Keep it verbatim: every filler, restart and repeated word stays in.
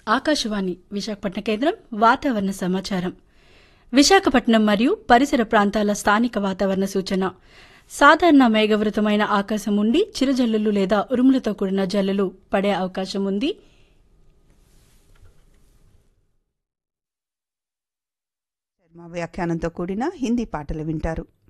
ఆకాశవాణి విశాఖపట్నం కేంద్రం వాతావరణ సమాచారం. విశాఖపట్నం మరియు పరిసర ప్రాంతాల స్థానిక వాతావరణ సూచన. సాధారణ మేఘవృతమైన ఆకాశం ఉండి చిరుజల్లులు లేదా ఉరుములతో కూడిన జల్లులు పడే అవకాశం ఉంది. వ్యాఖ్యానంతో కూడిన హిందీ పాటలు వింటారు.